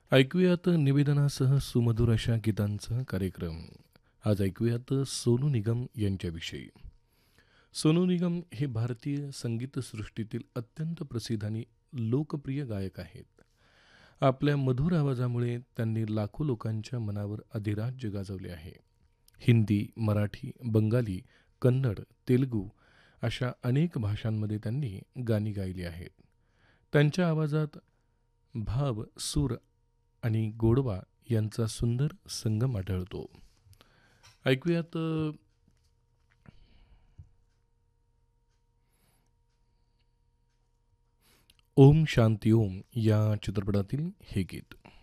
ऐकूयात निवेदनासह सुमधुर अशा गीतांचा कार्यक्रम. आज ऐकूयात सोनू निगम यांच्याविषयी. सोनू निगम हे भारतीय संगीतसृष्टीतील अत्यंत प्रसिद्ध आणि लोकप्रिय गायक आहेत. आपल्या मधुर आवाजामुळे त्यांनी लाखो लोकांच्या मनावर अधिराज्य गाजवले आहे. हिंदी, मराठी, बंगाली, कन्नड, तेलुगू अशा अनेक भाषांमध्ये त्यांनी गाणी गायली आहेत. त्यांच्या आवाजात भाव, सूर आणि गोडवा यांचा सुंदर संगम आढळतो. ऐकूयात ओम शांती ओम या चित्रपटातील हे गीत.